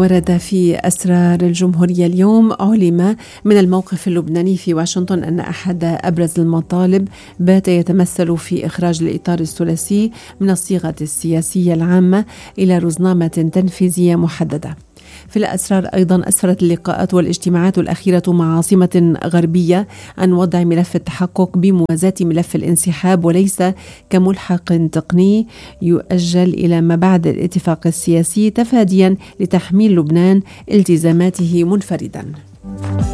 ورد في أسرار الجمهورية اليوم، علم من الموقف اللبناني في واشنطن أن أحد أبرز المطالب بات يتمثل في إخراج الإطار الثلاثي من الصيغة السياسية العامة إلى رزنامة تنفيذية محددة. في الأسرار أيضا أسفرت اللقاءات والاجتماعات الأخيرة مع عاصمة غربية عن وضع ملف التحقق بموازاة ملف الانسحاب، وليس كملحق تقني يؤجل إلى ما بعد الاتفاق السياسي، تفاديا لتحميل لبنان التزاماته منفردا.